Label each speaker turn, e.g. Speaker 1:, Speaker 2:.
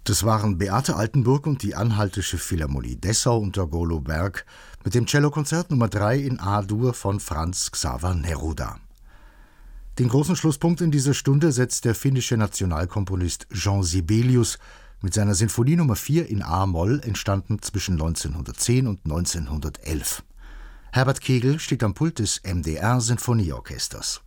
Speaker 1: Das waren Beate Altenburg und die Anhaltische Philharmonie Dessau unter Golo Berg mit dem Cellokonzert Nummer 3 in A-Dur von Franz Xaver Neruda. Den großen Schlusspunkt in dieser Stunde setzt der finnische Nationalkomponist Jean Sibelius mit seiner Sinfonie Nummer 4 in A-Moll, entstanden zwischen 1910 und 1911. Herbert Kegel steht am Pult des MDR Sinfonieorchesters.